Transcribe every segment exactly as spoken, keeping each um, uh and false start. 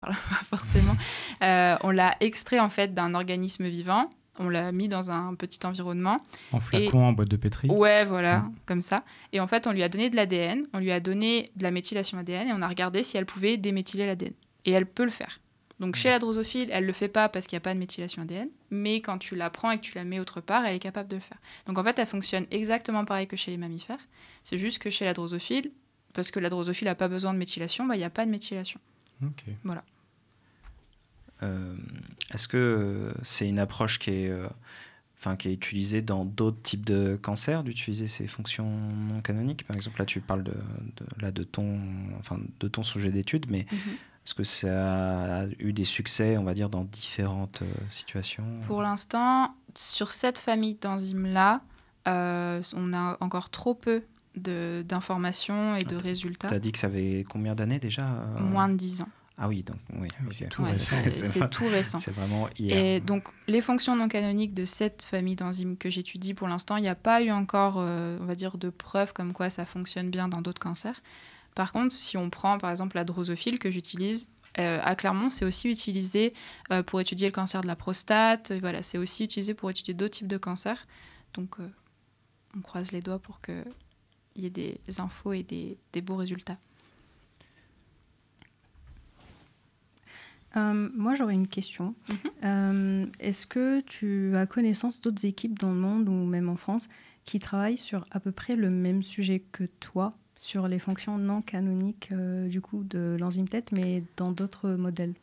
pas forcément. Euh, on l'a extrait en fait d'un organisme vivant. On l'a mis dans un petit environnement. En flacon, et... en boîte de pétri. Ouais, voilà, mmh. comme ça. Et en fait, on lui a donné de l'A D N, on lui a donné de la méthylation A D N et on a regardé si elle pouvait déméthyler l'A D N. Et elle peut le faire. Donc, mmh. chez la drosophile, elle ne le fait pas parce qu'il n'y a pas de méthylation A D N, mais quand tu la prends et que tu la mets autre part, elle est capable de le faire. Donc, en fait, elle fonctionne exactement pareil que chez les mammifères. C'est juste que chez la drosophile, parce que la drosophile n'a pas besoin de méthylation, bah, il n'y a pas de méthylation. Ok. Voilà. Euh, est-ce que c'est une approche qui est, euh, enfin, qui est utilisée dans d'autres types de cancers, d'utiliser ces fonctions non canoniques? Par exemple, là, tu parles de, de, là, de, ton, enfin, de ton sujet d'étude, mais mm-hmm. est-ce que ça a eu des succès, on va dire, dans différentes euh, situations? Pour l'instant, sur cette famille d'enzymes-là, euh, on a encore trop peu de, d'informations et de ah, résultats. Tu as dit que ça avait combien d'années déjà euh... Moins de dix ans. Ah oui, donc oui, c'est, okay. tout, ouais, récent. c'est, c'est, c'est tout récent. C'est vraiment hier. Et donc, les fonctions non canoniques de cette famille d'enzymes que j'étudie pour l'instant, il n'y a pas eu encore, euh, on va dire, de preuves comme quoi ça fonctionne bien dans d'autres cancers. Par contre, si on prend par exemple la drosophile que j'utilise, euh, à Clermont, c'est aussi utilisé euh, pour étudier le cancer de la prostate. Voilà, c'est aussi utilisé pour étudier d'autres types de cancers. Donc, euh, on croise les doigts pour qu'il y ait des infos et des, des beaux résultats. Euh, moi, j'aurais une question. Mm-hmm. Euh, est-ce que tu as connaissance d'autres équipes dans le monde ou même en France qui travaillent sur à peu près le même sujet que toi, sur les fonctions non canoniques euh, du coup, de l'enzyme T E T, mais dans d'autres modèles?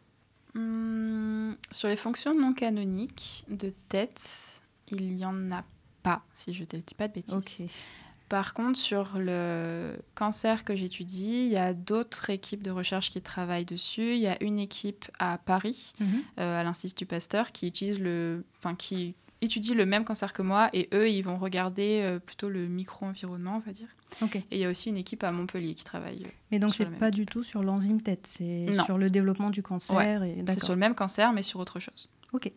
Hum, Sur les fonctions non canoniques de T E T, il n'y en a pas, si je ne te dis pas de bêtises. Okay. Par contre, sur le cancer que j'étudie, il y a d'autres équipes de recherche qui travaillent dessus. Il y a une équipe à Paris, mm-hmm. euh, à l'Institut Pasteur, qui utilise le, enfin, qui étudie le même cancer que moi. Et eux, ils vont regarder euh, plutôt le micro-environnement, on va dire. Okay. Et il y a aussi une équipe à Montpellier qui travaille. Mais donc, sur c'est pas équipe. Du tout sur l'enzyme T E T, c'est non. sur le développement du cancer. Ouais, et... c'est D'accord. sur le même cancer, mais sur autre chose. Ok.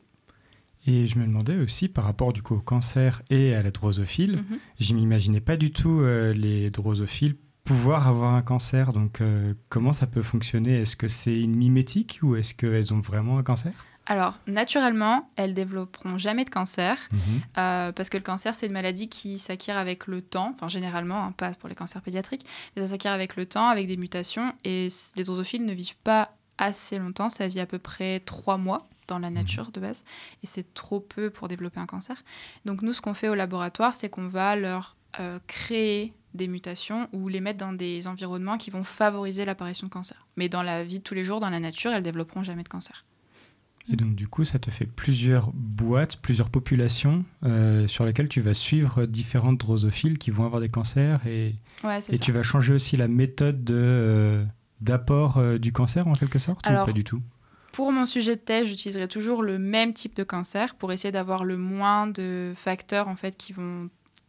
Et je me demandais aussi, par rapport du coup, au cancer et à la drosophile, mm-hmm. je m'imaginais pas du tout euh, les drosophiles pouvoir avoir un cancer. Donc, euh, comment ça peut fonctionner? Est-ce que c'est une mimétique ou est-ce qu'elles ont vraiment un cancer? Alors, naturellement, elles développeront jamais de cancer, mm-hmm. euh, parce que le cancer, c'est une maladie qui s'acquiert avec le temps, enfin généralement, hein, pas pour les cancers pédiatriques, mais ça s'acquiert avec le temps, avec des mutations, et les drosophiles ne vivent pas assez longtemps, ça vit à peu près trois mois dans la nature de base, et c'est trop peu pour développer un cancer. Donc nous, ce qu'on fait au laboratoire, c'est qu'on va leur euh, créer des mutations ou les mettre dans des environnements qui vont favoriser l'apparition de cancer. Mais dans la vie de tous les jours, dans la nature, elles développeront jamais de cancer. Et donc du coup, ça te fait plusieurs boîtes, plusieurs populations euh, sur lesquelles tu vas suivre différentes drosophiles qui vont avoir des cancers, et, ouais, c'est et ça. tu vas changer aussi la méthode de, euh, d'apport euh, du cancer en quelque sorte. Alors, ou pas du tout? Pour mon sujet de thèse, j'utiliserai toujours le même type de cancer pour essayer d'avoir le moins de facteurs en fait, qui vont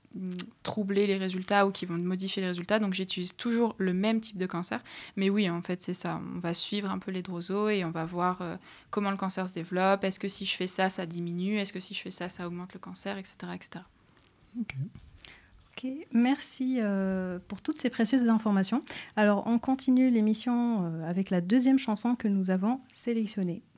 troubler les résultats ou qui vont modifier les résultats. Donc, j'utilise toujours le même type de cancer. Mais oui, en fait, c'est ça. On va suivre un peu les drosos et on va voir euh, comment le cancer se développe. Est-ce que si je fais ça, ça diminue? Est-ce que si je fais ça, ça augmente le cancer, et cetera, et cetera. Ok. Ok, merci euh, pour toutes ces précieuses informations. Alors, on continue l'émission euh, avec la deuxième chanson que nous avons sélectionnée.